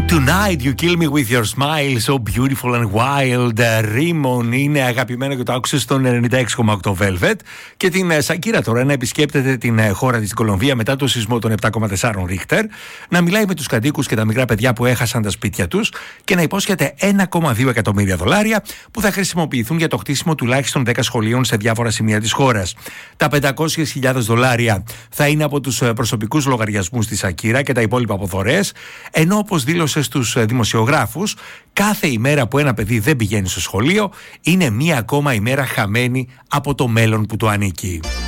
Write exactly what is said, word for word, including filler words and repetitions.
Tonight you kill me with your smile, so beautiful and wild. Ρίμον είναι αγαπημένο και το άκουσε στον ενενήντα έξι κόμμα οκτώ Velvet. Και την Σακύρα τώρα να επισκέπτεται την χώρα της Κολομβία μετά το σεισμό των επτά κόμμα τέσσερα Ρίχτερ, να μιλάει με τους κατοίκους και τα μικρά παιδιά που έχασαν τα σπίτια τους και να υπόσχεται ένα κόμμα δύο εκατομμύρια δολάρια που θα χρησιμοποιηθούν για το χτίσιμο τουλάχιστον δέκα σχολείων σε διάφορα σημεία της χώρας. Τα πεντακόσιες χιλιάδες δολάρια θα είναι από τους προσωπικούς λογαριασμούς της Σακύρα και τα υπόλοιπα από δωρεές, ενώ όπως δήλωσε στους δημοσιογράφους, κάθε ημέρα που ένα παιδί δεν πηγαίνει στο σχολείο είναι μία ακόμα ημέρα χαμένη από το μέλλον που του ανήκει.